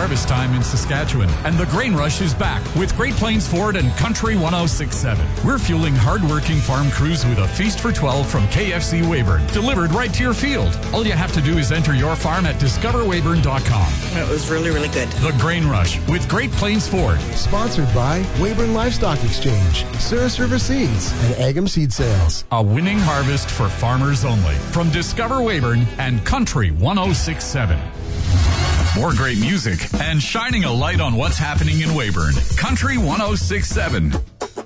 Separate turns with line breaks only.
harvest time in Saskatchewan, and the grain rush is back with Great Plains Ford and Country 1067. We're fueling hard-working farm crews with a feast for 12 from KFC Weyburn, delivered right to your field. All you have to do is enter your farm at discoverweyburn.com.
It was really, really good.
The Grain Rush with Great Plains Ford.
Sponsored by Weyburn Livestock Exchange, Souris River Seeds, and Agam Seed Sales.
A winning harvest for farmers only. From Discover Weyburn and Country 1067. More great music and shining a light on what's happening in Weyburn. Country 1067.